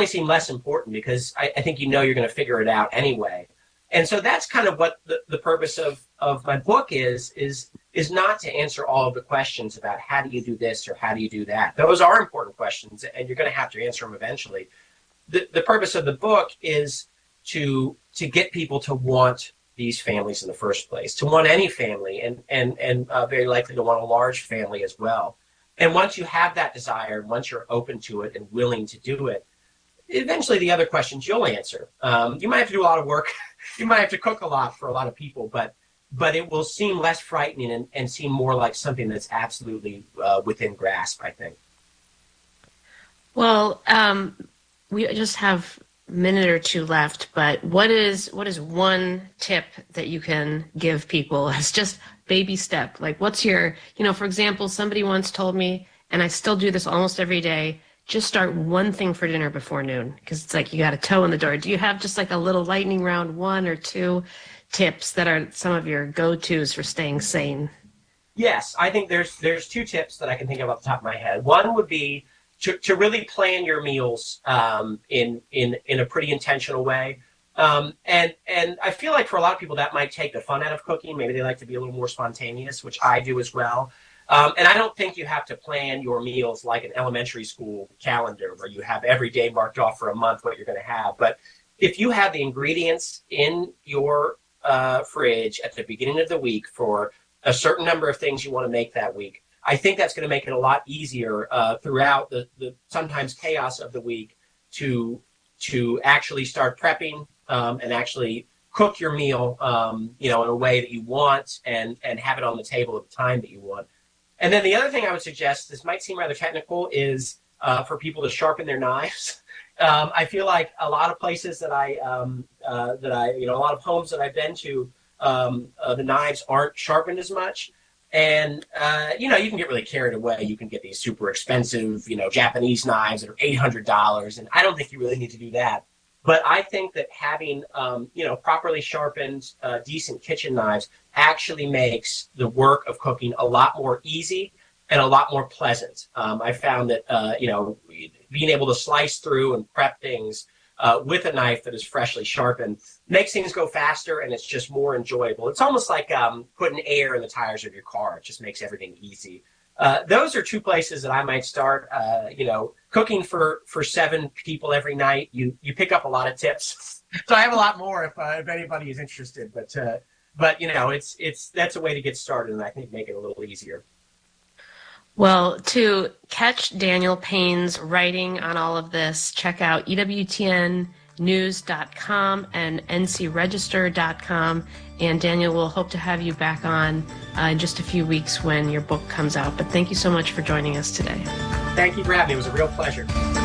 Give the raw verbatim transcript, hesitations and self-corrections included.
suddenly seem less important because I, I think you know you're going to figure it out anyway. And so that's kind of what the, the purpose of, of my book is, is, is not to answer all of the questions about how do you do this or how do you do that. Those are important questions, and you're going to have to answer them eventually. The, the purpose of the book is to to get people to want these families in the first place, to want any family, and, and, and uh, very likely to want a large family as well. And once you have that desire, once you're open to it and willing to do it, eventually the other questions you'll answer. Um, you might have to do a lot of work. You might have to cook a lot for a lot of people, but but it will seem less frightening and, and seem more like something that's absolutely uh, within grasp, I think. Well, um, we just have a minute or two left, but what is what is one tip that you can give people as just baby step? Like, what's your, you know, for example, somebody once told me, and I still do this almost every day, just start one thing for dinner before noon, because it's like you got a toe in the door. Do you have just like a little lightning round, one or two tips that are some of your go-tos for staying sane? Yes, I think there's there's two tips that I can think of off the top of my head. One would be to, to really plan your meals um, in in in a pretty intentional way. Um, and and I feel like for a lot of people that might take the fun out of cooking. Maybe they like to be a little more spontaneous, which I do as well. Um, and I don't think you have to plan your meals like an elementary school calendar where you have every day marked off for a month what you're going to have. But if you have the ingredients in your uh, fridge at the beginning of the week for a certain number of things you want to make that week, I think that's going to make it a lot easier uh, throughout the, the sometimes chaos of the week to to actually start prepping um, and actually cook your meal, um, you know, in a way that you want and and have it on the table at the time that you want. And then the other thing I would suggest, this might seem rather technical, is uh, for people to sharpen their knives. Um, I feel like a lot of places that I, um, uh, that I, you know, a lot of homes that I've been to, um, uh, the knives aren't sharpened as much. And, uh, you know, you can get really carried away. You can get these super expensive, you know, Japanese knives that are eight hundred dollars. And I don't think you really need to do that. But I think that having, um, you know, properly sharpened, uh, decent kitchen knives actually makes the work of cooking a lot more easy and a lot more pleasant. Um, I found that, uh, you know, being able to slice through and prep things uh, with a knife that is freshly sharpened makes things go faster, and it's just more enjoyable. It's almost like um, putting air in the tires of your car. It just makes everything easy. Uh, those are two places that I might start. Uh, you know, cooking for, for seven people every night, you you pick up a lot of tips. So I have a lot more if uh, if anybody is interested. But uh, but you know, it's it's that's a way to get started, and I think make it a little easier. Well, to catch Daniel Payne's writing on all of this, check out E W T N news dot com and N C register dot com. And Daniel, we'll hope to have you back on uh, in just a few weeks when your book comes out. But thank you so much for joining us today. Thank you for having me. It was a real pleasure.